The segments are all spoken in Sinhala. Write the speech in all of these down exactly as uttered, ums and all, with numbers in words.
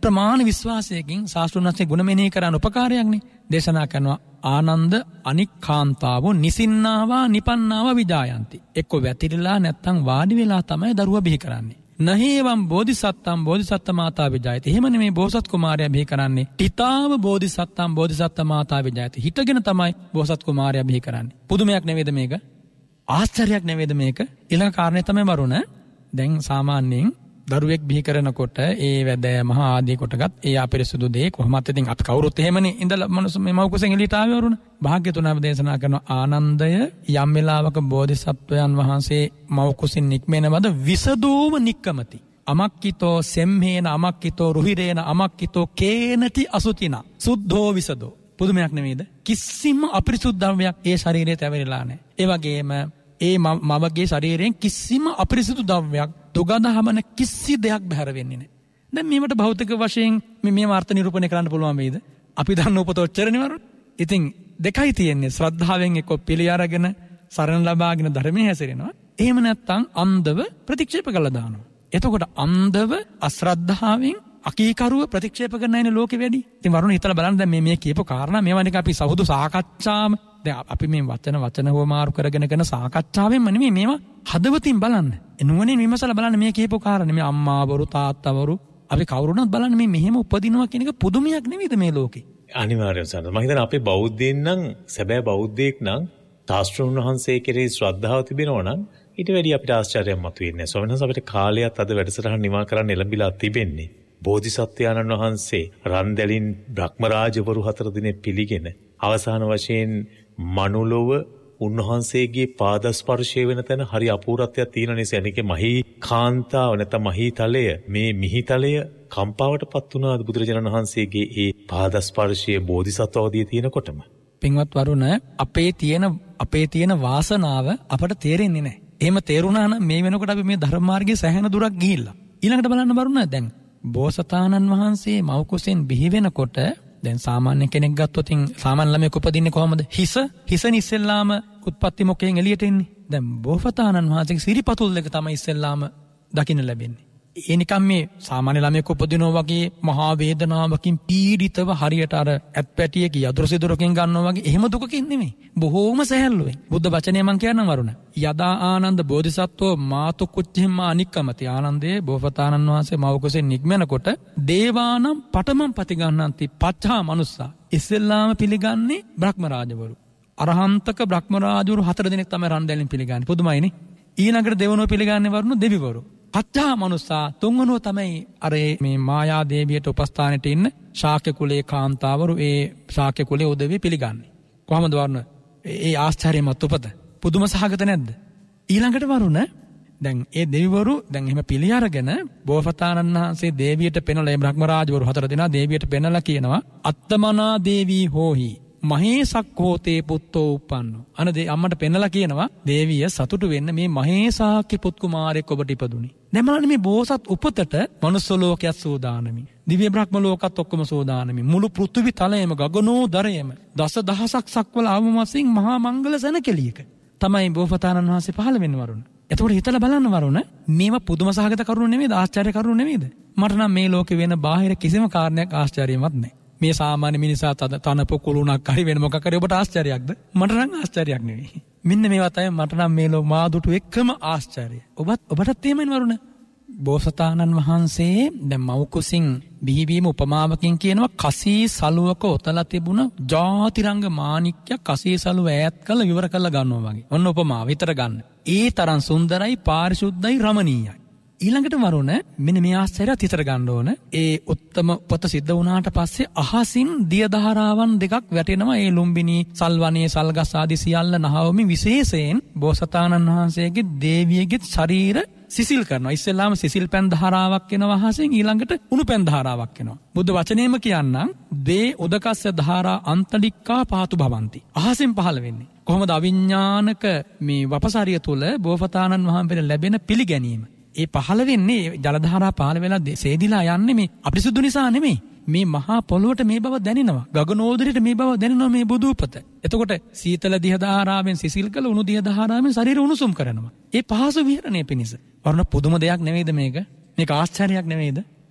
අප්‍රමාණ විශ්වාසයකින් ශාස්ත්‍රඥ වහන්සේ ගුණ මෙනෙහි කරන උපකාරයක්නේ. දේශනා කරනවා ආනන්ද අනික්ඛාන්තාවෝ නිසින්නාවා නිපන්නාවා විජායන්ති. එක්ක වැතිරිලා නැත්තම් වාඩි වෙලා තමයි දරුවා බිහි කරන්නේ. නහේවම් බෝධිසත්තම් බෝධිසත්ත මාතා විජායති. එහෙම නෙමේ බෝසත් කුමාරයා බිහි කරන්නේ. තිතාව බෝධිසත්තම් බෝධිසත්ත මාතා විජායති. හිටගෙන තමයි බෝසත් කුමාරයා බිහි කරන්නේ. පුදුමයක් නෙවේද මේක? ආශ්චර්යයක් නෙවේද මේක? ඊළඟ කාරණේ තමයි වරුණ. දැන් සාමාන්‍යයෙන් දරුවෙක් බිහි කරනකොට ඒ වැදෑ මහා ආදී කොටගත් ඒ අපිරිසුදු දේ කොහොමත් ඉතින් අපි කවුරුත් එහෙමනේ ඉඳලා මනුස්ස මේ මව් කුසෙන් එළියට ආවේ වරුණ. භාග්‍යතුන් වහන්සේ දේශනා කරන ආනන්දය යම් වෙලාවක බෝධිසත්වයන් වහන්සේ මව් කුසින් නික්මෙනවද විසදෝම නික්කමති. අමක්කිතෝ සෙම්හේන අමක්කිතෝ රුහිරේන අමක්කිතෝ කේනති අසුචිනා සුද්ධෝ විසදෝ. පුදුමයක් නෙමෙයිද? කිසිම අපිරිසුද්ධාවයක් ඒ ශරීරයේ තැවරිලා නැහැ. ඒ වගේම ඒ මවගේ ශරීරයෙන් කිසිම අපිරිසුදු ද්‍රව්‍යයක් දුගඳ හමන කිසි දෙයක් බැහැර වෙන්නේ නැහැ. දැන් මේවට භෞතික වශයෙන් මේ මේ අර්ථ නිරූපණය කරන්න පුළුවන් වේද? අපි දන්න උපත ඔච්චරනේ වරු. ඉතින් දෙකයි තියෙන්නේ. ශ්‍රද්ධාවෙන් එක්ක පිළි අරගෙන සරණ ලබාගෙන ධර්මයේ හැසිරෙනවා. එහෙම නැත්නම් අන්ධව ප්‍රතික්ෂේප කළා දානවා. එතකොට අන්ධව අශ්‍රද්ධාවෙන් අකීකරුව ප්‍රතික්ෂේප කරන අයනේ ලෝකෙ වැඩි. ඉතින් වරුණ හිතලා බලන්න දැන් මේ මේ කියපු කාරණා මේවා නික අපි සහුදු සාකච්ඡාම දැන් අපි මේ වචන වචන හොමාරු කරගෙන කරන සාකච්ඡාවෙන්ම නෙමෙයි මේවා හදවතින් බලන්න. නුවණින් විමසලා බලන්න මේ කියපු කාරණා මේ අම්මාවරු තාත්තවරු අපි කවුරුණත් බලන්න මේ මෙහෙම උපදිනවා කියන එක පුදුමයක් නෙවෙයිද මේ ලෝකේ? අනිවාර්යයෙන් සඳහන්. මම හිතන්නේ අපේ බෞද්ධයන් නම් සැබෑ බෞද්ධයෙක් නම් ශාස්ත්‍රඥ වහන්සේ කෙරෙහි ශ්‍රද්ධාව තිබෙනවා නම් ඊට වැඩි අපිට ආශ්චර්යයක් මතුවෙන්නේ නැහැ. ස්වාමීන් වහන්සේ අපිට කාලයක් අද වැඩසටහන නිමා කරන්න එළඹිලා තිබෙන්නේ. බෝධිසත්වයන්න් වහන්සේ රන්දැලින් බ්‍රහ්මරාජවරු හතර දිනක් පිළිගෙන අවසාන වශයෙන් මනුලොව උන්වහන්සේගේ පාදස්පර්ශය වෙන තැන හරි අපූර්වත්වයක් තියෙන නිසා ඒකේ මහී කාන්තාව නැත්නම් මහී තලය මේ මිහිතලය කම්පාවටපත් වුණා බුදුරජාණන් වහන්සේගේ ඒ පාදස්පර්ශයේ බෝධිසත්වවදී තියෙනකොටම. පින්වත් වරුණ අපේ තියෙන අපේ තියෙන වාසනාව අපට තේරෙන්නේ නැහැ. එහෙම තේරුණා නම් මේ වෙනකොට අපි මේ ධර්ම මාර්ගයේ සැහැණ දුරක් ගිහිල්ලා. ඊළඟට බලන්න වරුණ දැන් බෝසතාණන් වහන්සේ මව් කුසෙන් බිහි වෙනකොට දැන් සාමාන්‍ය කෙනෙක් ගත්තොත් සාමාන්‍ය ළමයෙක් උපදින්නේ කොහමද? හිස හිසෙන් ඉස්සෙල්ලාම උත්පත්ති මොකෙන් එළියට එන්නේ. දැන් බෝසතාණන් වහන්සේගේ සිරිපතුල් දෙක තමයි ඉස්සෙල්ලාම දකින්න ලැබෙන්නේ. ඒ නිකම් මේ සාමාන්‍ය ළමයෙක් උපදිනවා වගේ මහා වේදනාවකින් පීඩිතව හරියට අර ඇත්පැටියක යදුරු සිදුරකින් ගන්නවා වගේ එහෙම දුකකින් නෙමෙයි. බොහෝම සැහැල්ලුවෙන්. බුද්ධ වචනය මං කියන්නම් වරුණ. යදා ආනන්ද බෝධිසත්වෝ මාතු කුච්චිම්මා අනික්කමති. ආනන්දේ බෝසතාණන් වහන්සේ මව් කුසෙන් නික්මනකොට දේවානම් පඨමං පතිගන්නන්ති පච්චා මනුස්සා. ඉස්සෙල්ලාම පිළිගන්නේ බ්‍රහ්මරාජවරු. අරහන්තක බ්‍රහ්මරාජවරු හතර දිනක් තමයි රන්දැලින් පිළිගන්නේ. පුදුමයිනේ. ඊළඟට දෙවනෝ පිළිගන්නේ වරුණ දෙවිවරු. පච්චා මනුස්සා තුන්වනෝ තමයි අර මේ මායා දේවියට උපස්ථානෙට ඉන්න ශාක්‍ය කුලේ කාන්තාවරු ඒ ශාක්‍ය කුලේ උදවිය පිළිගන්නේ. කොහොමද වරුණ? ඒ ආශ්චර්යමත් උපත. පුදුම සහගත නැද්ද? ඊළඟට වරුණ දැන් ඒ දෙවිවරු දැන් එහෙම පිළි අරගෙන බෝසතාණන් වහන්සේ දේවියට පෙනලා ඒ බ්‍රහ්මරාජවරු හතර දෙනා දේවියට පෙනලා කියනවා අත්තමනා දේවී හෝහි මහේසක්ඛෝතේ පුත්තෝ උප්පන්නෝ. අනේ අම්මට පෙන්නලා කියනවා දේවිය සතුටු වෙන්න මේ මහේසාක්‍ය පුත් කුමාරයෙක් ඔබට ඉපදුනේ. දැන් මේ බෝසත් උපතට මනුස්ස ලෝකයක් සෝදානමි. දිව්‍ය බ්‍රහ්ම ලෝකත් ඔක්කොම සෝදානමි. මුළු පෘථිවි තලයේම ගගනෝදරයේම දස දහසක් සක්වල ආවමසින් මහා මංගල සැනකෙලියක තමයි බෝසතාණන් වහන්සේ පහළ වෙන්න වරුණ. එතකොට හිතලා බලන්න වරුණ මේවා පුදුම සහගත කරුණු නෙමෙයිද? ආශ්චර්ය කරුණු නෙමෙයිද? මට නම් මේ ලෝකේ වෙන බාහිර කිසිම කාරණයක් ආශ්චර්යමත් නැහැ. මේ සාමාන්‍ය මිනිසා තනපො කුළුණක් හරි වෙන මොකක් හරි ඔබට ආශ්චර්යයක්ද? මට නම් ආශ්චර්යයක් නෙවෙයි. මෙන්න මේවා තමයි මට නම් මේ ලෝ මා දුටු එකම ආශ්චර්යය. ඔබත් ඔබටත් එහෙමයි වරුණ. බෝසතාණන් වහන්සේ දැන් මව් කුසින් බිහිවීම උපමාවකින් කියනවා කසී සලුවක ඔතලා තිබුණ ජාතිරංග මාණික්කයක් කසී සලුව ඈත් කළ විවර කරලා ගන්නවා වගේ. ඔන්න උපමාව විතර ගන්න. ඒ තරම් සුන්දරයි පාරිශුද්ධයි රමණීයයි. ඊළඟට වරුණ මෙන්න මේ ආශ්චර්යයත් හිතට ගන්න ඕන. ඒ උත්තම පොත සිද්ධ වුණාට පස්සේ අහසින් දිය දහරාවන් දෙකක් වැටෙනවා. ඒ ලුම්බිනී සල්වනේ සල්ගස් ආදී සියල්ල නහවමි විශේෂයෙන් බෝසතාණන් වහන්සේගේ දේවියගේ ශරීර සිසිල් කරනවා. ඉස්සෙල්ලාම සිසිල් පැන් දහරාවක් එනවා අහසින්, ඊළඟට උණු පැන් දහරාවක් එනවා. බුද්ධ වචනේම කියන්නම් දේ උදකස්ස දහරා අන්තලික්කා පහතු භවಂತಿ. අහසින් පහළ වෙන්නේ. කොහොමද අවිඥානික මේ වපසාරිය තුල බෝසතාණන් වහන්සේට ලැබෙන පිළිගැනීම ඒ පහළ වෙන්නේ ජල දහරා පහළ වෙලා සේදිලා යන්නේ මේ අපිරිසුදු නිසා නෙමෙයි. මේ මහා පොළොවට මේ බව දැනෙනවා. ගගනෝදරයට මේ බව දැනෙනවා මේ බුදු උපත. එතකොට සීතල දිය දහරාවෙන් සිසිල් කළ උණු දිය දහරාවෙන් ශරීර උණුසුම් කරනවා. ඒ පහසු විහරණය පිණිස. වරුණ පුදුම දෙයක් නෙවෙයිද මේක? මේක ආශ්චර්යයක් නෙවෙයිද?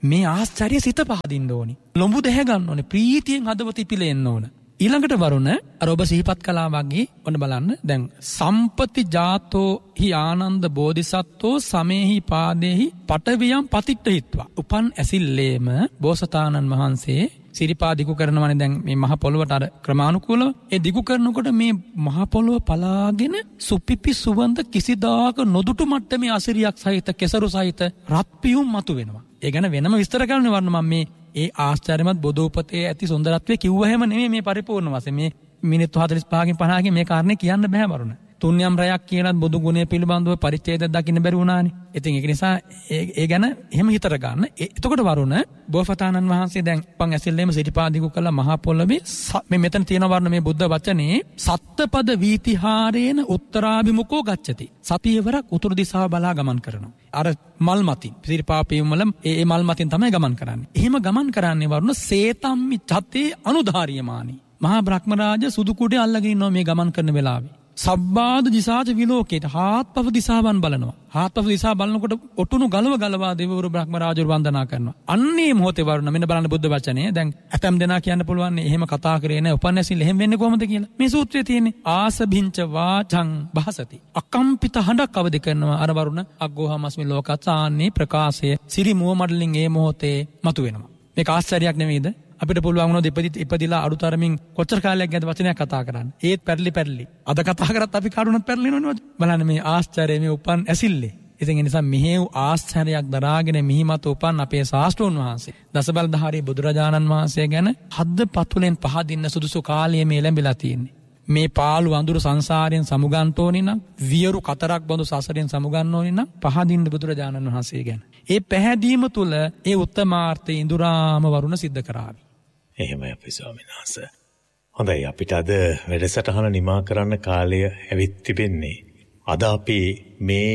මේ ආශ්චර්ය සිත පහදින්න ඕනි. ලොඹු දෙහ ගන්න ඕනේ. ප්‍රීතියෙන් හදවත ඉපිලෙන්න ඕන. ඊළඟට වරුණ අර ඔබ සිහිපත් කළා වගේ ඔන්න බලන්න දැන් සම්පති ජාතෝ හි ආනන්ද බෝධිසත්වෝ සමේහි පාදේහි පටවියම් පතිට්ඨහිත්වා. උපන් ඇසිල්ලේම බෝසතාණන් වහන්සේ සිරිපා දිගු කරනවනේ දැන් මේ මහ පොළොවට අර ක්‍රමානුකූලව ඒ දිගු කරනකොට මේ මහ පොළොව පලාගෙන සුපිපි සුවඳ කිසිදාක නොදුටු මට්ටමේ අසිරියක් සහිත කෙසරු සහිත රත් පියුම් මතු වෙනවා. ඒ ගැන වෙනම විස්තර කරන්න වන්න මම මේ ඒ ආශ්චර්යමත් බොදෝපතේ ඇති සුන්දරත්වය කිව්වහෙම නෙමෙයි මේ පරිපූර්ණ වශයෙන් මේ මිනිත්තු හතළිස් පහකින් පනහකින් මේ කාරණේ කියන්න බෑ වරුණ. තුන්යම් රැයක් කියනත් බුදු ගුණය පිළිබඳව පරිච්ඡේදයක් දකින්න බැරි වුණානේ. ඉතින් ඒක නිසා ඒ ගැන එහෙම හිතර ගන්න. එතකොට වරුණ බෝසතාණන් වහන්සේ දැන් පන් ඇසිල්ලේම සිටිපාදිකු කළ මහා පොළොවේ මේ මෙතන තියෙන වර්ණ මේ බුද්ධ වචනේ සත්පද වීතිහාරේන උත්තරාභිමුඛෝ ගච්ඡති. සතියවරක් උතුරු දිශාව බලා ගමන් කරනවා. අර මල් මතින් සිරිපාපියුම් වල ඒ ඒ මල් මතින් තමයි ගමන් කරන්නේ. එහෙම ගමන් කරන්නේ වරුණ සේතම්මි චතේ අනුධාරියමානි. මහා බ්‍රහ්ම රාජ සුදු කුඩේ අල්ලගෙන ඉන්නවා මේ ගමන් කරන වෙලාවේ. සබ්බාද දිසාච විලෝකේට හාත්පස දිසාවන් බලනවා. හාත්පස දිසා බලනකොට ඔටුනු ගලව ගලවා දෙවිවරු බ්‍රහ්ම රාජුරු වන්දනා කරනවා. අන්නේ මොහොතේ වරුණ මෙන්න බලන්න බුද්ධ වචනේ. දැන් ඇතම් දෙනා කියන්න පුළුවන් එහෙම කතා කරේ නැහැ. උපන්ැසිල් එහෙම වෙන්නේ කොහොමද කියලා. මේ සූත්‍රයේ තියෙන්නේ ආසභින්ච වාචං භාසති. අකම්පිත හඬක් අවදි කරනවා අර වරුණ අග්ගෝහමස්මි ලෝකසාන්නේ ප්‍රකාශය සිරි මුව මඩලින් ඒ මොහොතේ මතුවෙනවා. මේක ආශ්චර්යයක් නෙවෙයිද? අපිට පුළුවන් වුණොත් ඉපදිත් ඉපදිලා අඩුතරමින් කොච්චර කාලයක් ගැද වචනයක් කතා කරන්න. ඒත් පැරලි පැරලි. අද කතා කරත් අපි කරුණත් පැරලිනවනේ. බලන්න මේ ආශ්චර්යය මේ උපන් ඇසිල්ලේ. ඉතින් ඒ නිසා මෙහෙව් ආශ්චර්යයක් දරාගෙන මිහිමත උපන් අපේ ශාස්ත්‍රෝන් වහන්සේ දසබලධාරී බුදුරජාණන් වහන්සේ ගැන හද්ද පතුලෙන් පහදින්න සුදුසු කාලයේ මේ ලැබිලා තියෙන්නේ. මේ පාළු අඳුරු සංසාරයෙන් සමුගන්න ඕනේ නම් වියරු කතරක් බඳු සසරෙන් සමුගන්න ඕනේ නම් පහදින්න බුදුරජාණන් වහන්සේ ගැන. ඒ පැහැදීම තුළ ඒ උත්තමාර්ථය ඉඳුරාම වරුණ සිද්ධ කරાવી. එහෙමයි අපේ ස්වාමීන් වහන්සේ. හොඳයි අපිට අද වැඩසටහන නිමා කරන්න කාලය ඇවිත් තිබෙන්නේ. අද අපි මේ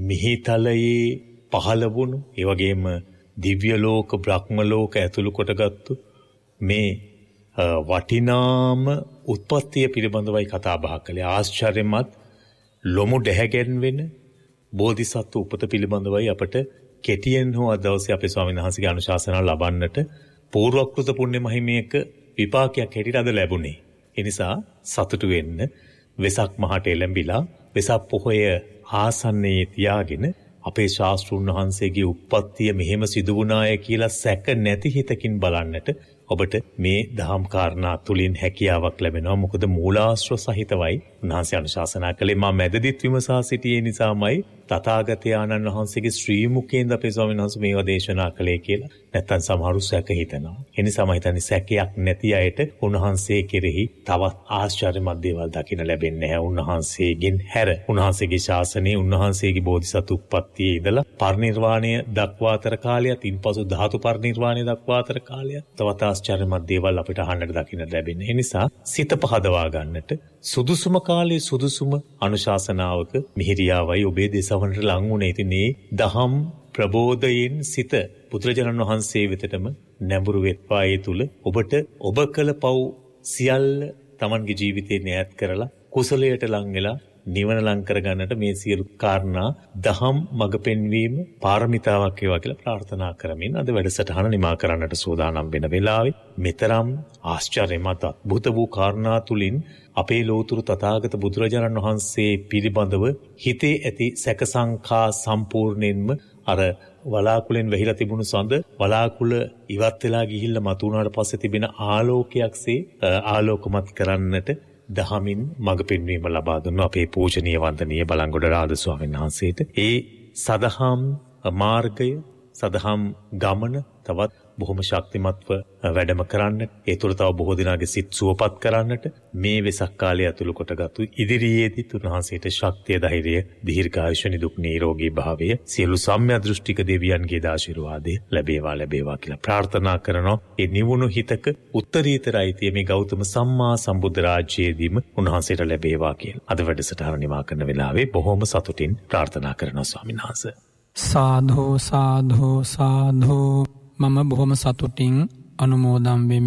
මිහිතලයේ පහළ වුණු ඒ වගේම දිව්‍ය ලෝක බ්‍රහ්ම ලෝක ඇතුළු කොටගත්තු මේ වටිනාම උත්පත්තිය පිළිබඳවයි කතා බහ කළේ. ආශ්චර්යමත් ලොමු දැහැගෙන්වෙන බෝධිසත්ව උපත පිළිබඳවයි අපට කෙටියෙන් හෝ අද දවසේ අපේ ස්වාමීන් වහන්සේගේ අනුශාසනාව ලබන්නට පූර්වක්‍ෘත පුණ්‍ය මහිමයක විපාකයක් හැටියට අද ලැබුණේ. ඒ නිසා සතුටු වෙන්න වෙසක් මහට එළඹිලා වෙසක් පොහොය ආසන්නයේ තියාගෙන අපේ ශාස්ත්‍රඥ වහන්සේගේ උප්පත්තිය මෙහෙම සිදු වුණාය කියලා සැක නැති හිතකින් බලන්නට ඔබට මේ දහම් කාරණා තුලින් හැකියාවක් ලැබෙනවා. මොකද මූලාශ්‍ර සහිතවයි උන්වහන්සේ අනුශාසනා කළේ. මා මැදදිත් විමසා සිටියේ නිසාමයි තථාගතයන්න් වහන්සේගේ ශ්‍රී මුඛයෙන් අපේ ස්වාමීන් වහන්සේ මේවා දේශනා කළේ කියලා. නැත්තම් සමහරු සැක හිතනවා. ඒ නිසා මම හිතන්නේ සැකයක් නැති අයට උන්වහන්සේ කෙරෙහි තවත් ආශ්චර්යමත් දේවල් දකින්න ලැබෙන්නේ නැහැ. උන්වහන්සේගෙන් හැර උන්වහන්සේගේ ශාසනයේ උන්වහන්සේගේ බෝධිසත්ව උප්පත්තියේ ඉඳලා පරිනිර්වාණය දක්වාතර කාලයත් ඉන්පසු ධාතු පරිනිර්වාණය දක්වාතර කාලයත් තවත් ආශ්චර්යමත් දේවල් අපිට අහන්නට දකින්න ලැබෙන්නේ. ඒ නිසා සිත පහදවා ගන්නට සුදුසුම කාලයේ සුදුසුම අනුශාසනාවක මිහිරියාවයි ඔබේ දේශවලට ලං වුණේ. ඉතින් මේ දහම් ප්‍රබෝධයෙන් සිත පුත්‍රජනන් වහන්සේ වෙතටම නැඹුරු වෙත්වා. ඒ තුල ඔබට ඔබ කළ පව් සියල්ල Tamanගේ ජීවිතේ න්‍යායත් කරලා කුසලයට ලං වෙලා නිවන ලං කර ගන්නට මේ සියලු කාරණා දහම් මඟ පෙන්වීම පාරමිතාවක් වේවා කියලා ප්‍රාර්ථනා කරමින් අද වැඩසටහන නිමා කරන්නට සූදානම් වෙන වෙලාවේ මෙතරම් ආශ්චර්යමත් අద్భుත වූ කාරණා තුලින් අපේ ලෝතුරු තථාගත බුදුරජාණන් වහන්සේ පිළිබඳව හිතේ ඇති සැක සංකා සම්පූර්ණයෙන්ම අර වලාකුලෙන් වැහිලා තිබුණු සඳ වලාකුල ඉවත් වෙලා ගිහිල්ලා මතු වුණාට පස්සේ තිබෙන ආලෝකයක්සේ ආලෝකමත් කරන්නට දහමින් මඟ පෙන්වීම ලබා දුන්නු අපේ පූජනීය වන්දනීය බලංගොඩ රාජ ස්වාමීන් වහන්සේට. ඒ සදහම් මාර්ගය සදහම් ගමන තවත් බොහොම ශක්තිමත්ව වැඩම කරන්නට, ඒ තුළ තව බොහෝ දෙනාගේ සිත් සුවපත් කරන්නට මේ වෙසක් කාලය ඇතුළු කොටගත්තු ඉදිරියේදී උන්වහන්සේට ශක්තිය, ධෛර්යය, දීර්ඝායුෂ, නිදුක් නිරෝගී භාවය, සියලු සම්‍යක් දෘෂ්ටික දෙවියන්ගේ ආශිර්වාදය ලැබේවා ලැබේවා කියලා ප්‍රාර්ථනා කරනවා. ඒ නිවුණු හිතක උත්තරීතර අයිතිය මේ ගෞතම සම්මා සම්බුද්ධ රාජ්‍යයේදීම උන්වහන්සේට ලැබේවා කියලා අද වැඩසටහන නිමා කරන වෙලාවේ බොහොම සතුටින් ප්‍රාර්ථනා කරනවා ස්වාමීන් වහන්සේ. සාධු සාධු සාධු. මම බොහොම සතුටින් අනුමෝදන් වෙමි.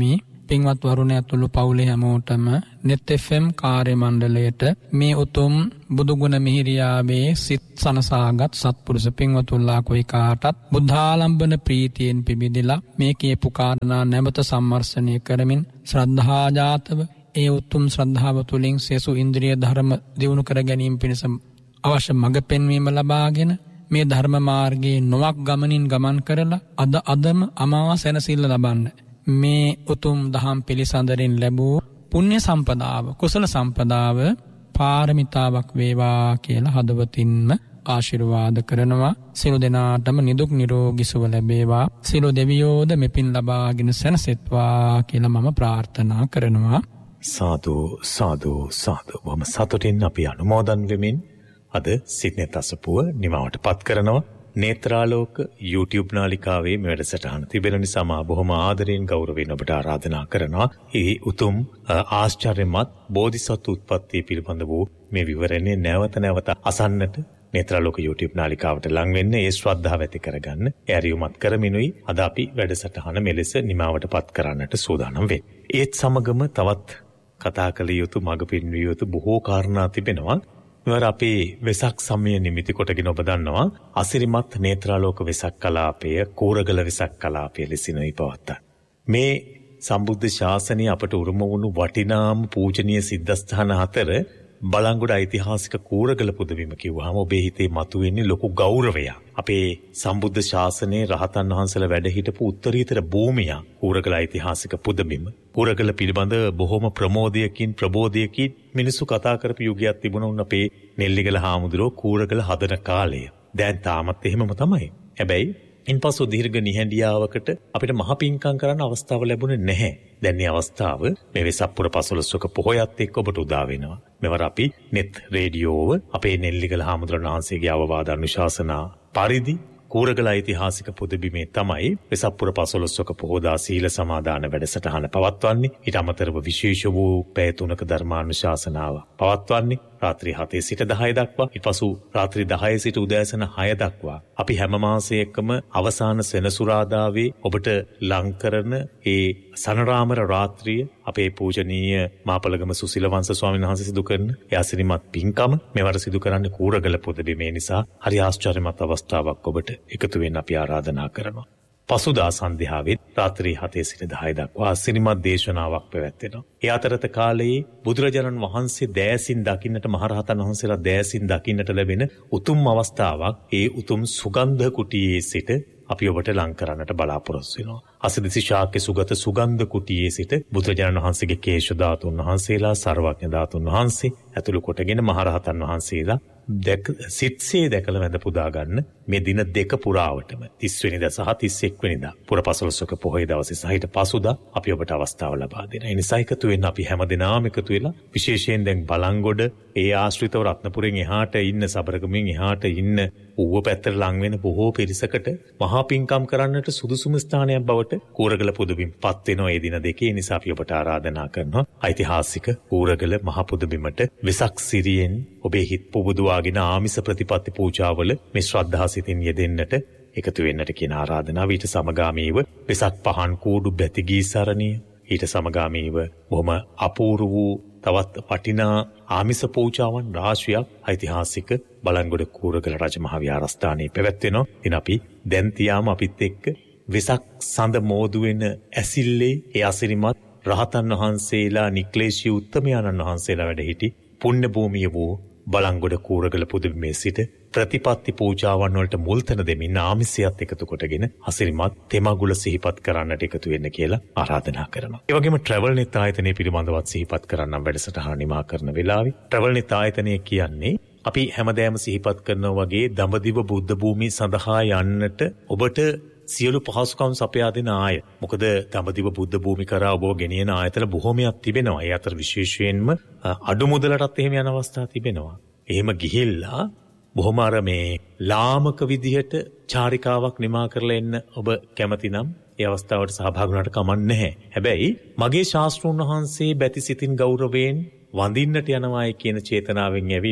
පින්වත් වරුණ ඇතුළු පවුලේ හැමෝටම net F M කාර්ය මණ්ඩලයට මේ උතුම් බුදුගුණ මිහිරියාවේ සිත් සනසාගත් සත්පුරුෂ පින්වතුන්ලා කොයි කාටත් බුද්ධාලම්බන ප්‍රීතියෙන් පිබිදලා මේ කියපු කාරණා නැවත සම්මර්ෂණය කරමින් ශ්‍රද්ධා ජාතව ඒ උතුම් ශ්‍රද්ධාව තුළින් සේසු ඉන්ද්‍රිය ධර්ම දියුණු කර ගැනීම පිණිස අවශ්‍ය මඟ පෙන්වීම ලබාගෙන මේ ධර්ම මාර්ගයේ නොවක් ගමනින් ගමන් කරලා අද අදම අමා සැනසෙල්ල ලබන්න මේ උතුම් දහම් පිළිසඳරින් ලැබූ පුණ්‍ය සම්පදාව කුසල සම්පදාව පාරමිතාවක් වේවා කියලා හදවතින්ම ආශිර්වාද කරනවා. සියලු දෙනාටම නිදුක් නිරෝගී සුව ලැබේවා. සියලු දෙවියෝද මෙපින් ලබාගෙන සැනසෙත්වා කියලා මම ප්‍රාර්ථනා කරනවා. සාදු සාදු සාදු. වම සතුටින් අපි අනුමෝදන් වෙමින් අද සිඩ්නි අසපුව නිමවට පත් කරනවා. නේත්‍රාලෝක YouTube නාලිකාවේ මේ වැඩසටහන තිබෙන නිසා මා බොහොම ආදරයෙන් ගෞරවයෙන් ඔබට ආරාධනා කරනවා. ඒ උතුම් ආශ්චර්යමත් බෝධිසත්ව උත්පත්තිය පිළිබඳ වූ මේ විවරණය නැවත නැවත අසන්නට නේත්‍රාලෝක YouTube නාලිකාවට ලං වෙන්න ඒ ශ්‍රද්ධාව ඇති කරගන්න ඇරියුමත් කරමිනුයි අද අපි වැඩසටහන මෙලෙස නිමවට පත් කරන්නට සූදානම් වෙන්නේ. ඒත් සමගම තවත් කතා කළ යුතු මඟ පෙන්විය යුතු බොහෝ කාරණා තිබෙනවා. මෙවර අපේ වෙසක් සමය නිමිති කොටගෙන ඔබ දන්නවා අසිරිමත් නේත්‍රාලෝක වෙසක් කලාපය කෝරගල වෙසක් කලාපය ලෙසිනුයි පවත්තා. මේ සම්බුද්ධ ශාසනය අපට උරුම වුණු වටිනාම පූජනීය සිද්ධස්ථාන අතර බලංගොඩ ඓතිහාසික කෝරගල පුදබිම කිව්වහම ඔබේ හිතේ මතුවෙන්නේ ලොකු ගෞරවයක්. අපේ සම්බුද්ධ ශාසනයේ රහතන් වහන්සේලා වැඩ හිටපු උත්තරීතර භූමිය කෝරගල ඓතිහාසික පුදබිම. කෝරගල පිළිබඳ බොහොම ප්‍රමෝදයකින් ප්‍රබෝධයකින් මිනිස්සු කතා කරපු යුගයක් තිබුණා උන් අපේ නෙල්ලිගල හාමුදුරුවෝ කෝරගල හදන කාලය. දැන් තාමත් එහෙමම තමයි. හැබැයි ඉන්පසු දීර්ඝ නිහඬියාවකට අපිට මහ පිංකම් කරන්න අවස්ථාව ලැබුණේ නැහැ. දැන් මේ අවස්ථාව මේ වෙසක් පුර පසළොස්වක පොහොයත් එක්ක ඔබට උදා වෙනවා. මෙවර අපි net රේඩියෝව අපේ නෙල්ලිගල හාමුදුරන් වහන්සේගේ අවවාද අනුශාසනා පරිදි කෝරගල ඓතිහාසික පුදබිමේ තමයි වෙසක් පුර පසළොස්වක පොහොදා සීල සමාදාන වැඩසටහන පවත්වන්නේ. ඊට අමතරව විශේෂ වූ පැය තුනක ධර්මානුශාසනාව පවත්වන්නේ. රාත්‍රී හතේ සිට දහය දක්වා ඊපසු රාත්‍රී දහය සිට උදෑසන හය දක්වා අපි හැම මාසයකම අවසාන සෙනසුරාදාවේ ඔබට ලං කරන ඒ සනරාමර රාත්‍රිය අපේ පූජනීය මාපලගම සුසිලවංශ ස්වාමීන් වහන්සේ සිදු කරන ඒ අසිරිමත් පින්කම මෙවර සිදු කරන්නේ කෝරගල පුදබිමේ නිසා හරි ආශ්චර්යමත් අවස්ථාවක් ඔබට එකතු වෙන්න අපි ආරාධනා කරනවා. පසුදා සන්ධ්‍යාවේ රාත්‍රී හතේ සිට දහය දක්වා අසිරිමත් දේශනාවක් පැවැත්වෙනවා. ඒ අතරත කාලයේ බුදුරජාණන් වහන්සේ දෑසින් දකින්නට මහරහතන් වහන්සේලා දෑසින් දකින්නට ලැබෙන උතුම් අවස්ථාවක් ඒ උතුම් සුගන්ධ කුටියේ සිට අපි ඔබට ලං කරන්නට බලාපොරොත්තු වෙනවා. අසදිසි ශාක්‍ය සුගත සුගන්ධ කුටියේ සිට බුදුරජාණන් වහන්සේගේ කේශ ධාතුන් වහන්සේලා සර්වඥ ධාතුන් වහන්සේ ඇතුළු කොටගෙන මහරහතන් වහන්සේලා දැක සිත්සේ දැකලා වැඳ පුදා ගන්න මේ දින දෙක පුරාවටම තිස් වෙනිදා සහ තිස් එක් වෙනිදා පුර පසළොස්වක පොහොය දවසේ සහිත පසුදා අපි ඔබට අවස්ථාව ලබා දෙනවා. ඒ නිසා එකතු වෙන්න අපි හැමදෙනාම එකතු වෙලා විශේෂයෙන් දැන් බලංගොඩ ඒ ආශ්‍රිතව රත්නපුරෙන් එහාට ඉන්න සබරගමුවෙන් එහාට ඉන්න ඌව පැත්තට ලං වෙන බොහෝ පිරිසකට මහා පිංකම් කරන්නට සුදුසුම ස්ථානයක් බවට කෝරගල පුදබිම පත් වෙනවා මේ දින දෙකේ. ඒ නිසා අපි ඔබට ආරාධනා කරනවා ඓතිහාසික කෝරගල මහ පුදබිමට වෙසක් සිරියෙන් ඔබේ හිත් පුබුදුවාගෙන ආමිස ප්‍රතිපත්ති පූජාවල මේ ශ්‍රද්ධා සිතින් යෙදෙන්නට එකතු වෙන්නට කියන ආරාධනාව. ඊට සමගාමීව වෙසක් පහන් කූඩු බැතිගී සරණිය ඊට සමගාමීව බොහොම අපූර්ව වූ තවත් වටිනා ආමිස පූජාවන් රාශියක් ඓතිහාසික බලංගොඩ කෝරගල රජමහා විහාරස්ථානයේ පැවැත්වෙනවා. ඉතින් අපි දැන් තියාම අපිත් එක්ක වෙසක් සඳ මෝදු වෙන ඇසිල්ලේ ඒ අසිරිමත් රහතන් වහන්සේලා නික්ලේශී උත්තමයන්න් වහන්සේලා වැඩ සිටි පුණ්‍ය භූමිය වූ බලංගොඩ කෝරගල පුදබිමේ සිට ප්‍රතිපත්ති පූජාවන් වලට මුල් තැන දෙමින් ආමිසයත් එකතු කොටගෙන අසිරිමත් තෙමගුල සිහිපත් කරන්නට එකතු වෙන්න කියලා ආරාධනා කරනවා. ඒ වගේම ට්‍රැවල් නෙත් ආයතනය පිළිබඳවත් සිහිපත් කරන්නම් වැඩසටහන නිමා කරන වෙලාවේ. ට්‍රැවල් නෙත් ආයතනය කියන්නේ අපි හැමදාම සිහිපත් කරනවා වගේ දඹදිව බුද්ධ භූමිය සඳහා යන්නට ඔබට සියලු පහසුකම් සපයා දෙන ආය. මොකද දඹදිව බුද්ධ භූමි කරා ඔබව ගෙනියන ආයතන බොහෝමයක් තිබෙනවා. ඒ අතර විශේෂයෙන්ම අඩු මුදලටත් එහෙම යන අවස්ථා තිබෙනවා. එහෙම ගිහිල්ලා බොහොම අර මේ ලාමක විදිහට චාරිකාවක් නිමා කරලා එන්න ඔබ කැමති නම් ඒ අවස්ථාවට සහභාගී වුණාට කමක් නැහැ. හැබැයි මගේ ශාස්ත්‍රඥ වහන්සේ බැති සිතින් ගෞරවයෙන් වඳින්නට යනවායි කියන චේතනාවෙන් ඇවිල්ලා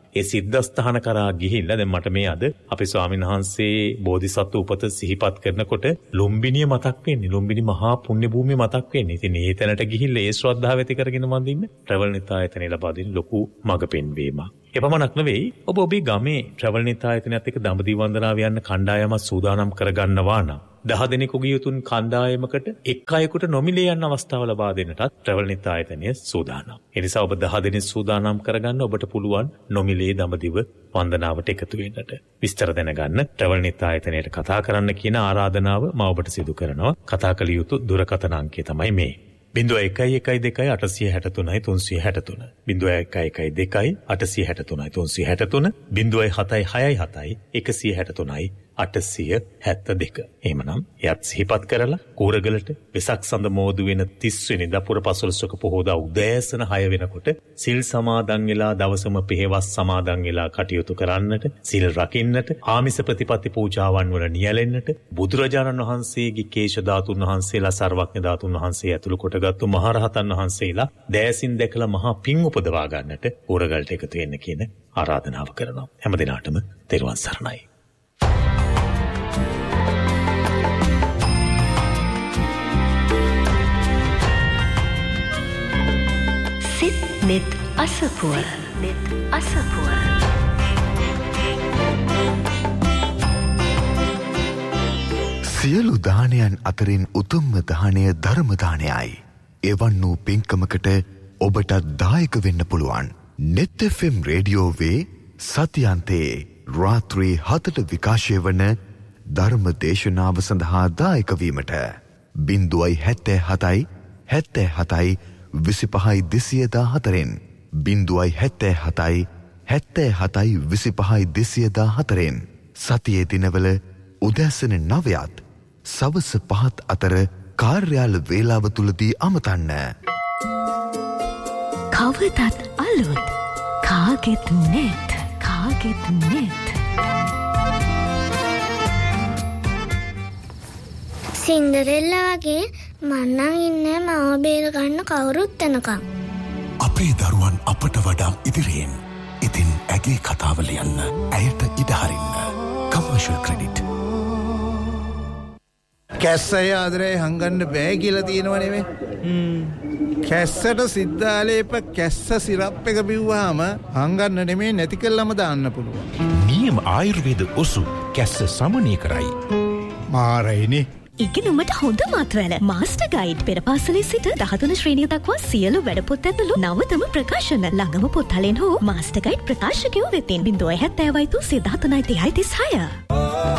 ඒ සිද්ධාස්ථාන කරා ගිහිල්ලා දැන් මට මේ අද අපේ ස්වාමීන් වහන්සේ බෝධිසත්ව උපත සිහිපත් කරනකොට ලුම්බිනිය මතක් වෙන්නේ. ලුම්බිනි මහා පුණ්‍ය භූමිය මතක් වෙන්නේ. ඉතින් ඒ තැනට ගිහිල්ලා ඒ ශ්‍රද්ධාව ඇති කරගෙන වඳින්න ට්‍රැවල් නිතායතනෙ ලබා දෙන ලොකු මඟ පෙන්වීමක්. එපමණක් නෙවෙයි ඔබ ඔබේ ගමේ ට්‍රැවල් නිතායතනයත් එක්ක දඹදිව වන්දනාව යන්න කණ්ඩායමක් සූදානම් කරගන්නවා නම් දහ දෙනෙකුගේ යුතුන් කණ්ඩායමකට එක් අයෙකුට නොමිලේ යන අවස්ථාව ලබා දෙන්නටත් ට්‍රැවල් නිතායතනය සූදානම්. ඒ නිසා ඔබ දහ දෙනෙක් සූදානම් කරගන්න ඔබට පුළුවන් නොමිලේ දඹදිව වන්දනාවට එකතු වෙන්නට. විස්තර දැනගන්න ට්‍රැවල් නිතායතනයට කතා කරන්න කියන ආරාධනාව මම ඔබට සිදු කරනවා. කතා කළ යුතු දුරකථන අංකය තමයි මේ. බිංදුව එකයි එකයි දෙකයි අටසිය හැටතුනයි තුන්සිය හැටතුන. බිංදුව එකයි එකයි දෙකයි අටසිය හැටතුනයි තුන්සිය හැටතුන. බිංදුව හතයි හයයි හතයි එකසිය හැටතුනයි අටසිය හැත්තෑ දෙක. එහෙමනම් එයත් සිහිපත් කරලා කූරගලට වෙසක් සඳ මෝදු වෙන තිස් වෙනිදා පුරපසළොස්වක පොහොදා උදෑසන හය වෙනකොට සිල් සමාදන් වෙලා දවසම පෙහෙවස් සමාදන් වෙලා කටයුතු කරන්නට, සිල් රකින්නට, ආමිස ප්‍රතිපත්ති පූජාවන් වල නියැලෙන්නට, බුදුරජාණන් වහන්සේගේ කේශ ධාතුන් වහන්සේලා, සර්වඥ ධාතුන් වහන්සේ ඇතුළු කොටගත්තු මහරහතන් වහන්සේලා දෑසින් දැකලා මහා පිං උපදවා ගන්නට කූරගලට එකතු වෙන්න කියන ආරාධනාව කරනවා. හැම දිනාටම තෙරුවන් සරණයි. net අසපුව net අසපුව සියලු දානයන් අතරින් උතුම්ම දානය ධර්ම දානයයි. එවන් වූ පින්කමකට ඔබටත් දායක වෙන්න පුළුවන්. net එෆ් එම් රේඩියෝවේ සතියන්තයේ රාත්‍රී හතට විකාශය වන ධර්ම දේශනාව සඳහා දායක වීමට බිංදුවයි හැත්තෑ හතයි හැත්තෑ හතයි විසිපහයි දෙසිය දාහතරෙන් බිංදුවයි හැත්තෑ හතයි හැත්තෑ හතයි විසිපහයි දෙසිය දාහතරෙන් සතියේ දිනවල උදෑසන නවයත් සවස පහත් අතර කාර්යාල වේලාව තුලදී අමතන්න. කවදත් අලුත් කාගෙත් net කාගෙත් net සින්ඩරෙල්ලා වගේ මන්නන් ඉන්නේ මව බේර ගන්න කවුරුත් එනකම්. අපේ දරුවන් අපට වඩා ඉදිරියෙන්. ඉතින් ඇගේ කතාව ලියන්න, ඇයට ඉඩ හරින්න. Commercial credit. කැස්සය ආදරේ හංගන්න බෑ කියලා තියෙනව නෙමෙයි. කැස්සට සිද්ධාලේප කැස්ස සිරප් එක බිව්වහම හංගන්න නෙමෙයි නැති කළාම දාන්න පුළුවන්. නියම ආයුර්වේද ඔසු කැස්ස සමනය කරයි. මාරයිනේ. ඉගෙනුමට හොඳ මාත්‍රවල මාස්ටර් ගයිඩ් පෙරපාසලේ සිට දහතුන ශ්‍රේණිය දක්වා සියලු වැඩපොත් ඇතුළු නවතම ප්‍රකාශන ළඟම පොත්හලෙන් හෝ මාස්ටර් ගයිඩ් ප්‍රකාශකයෝ වෙතින් බිංදුවයි හැත්තෑවයි තුන්සිය දහතුනයි තිහයි තිස්හය.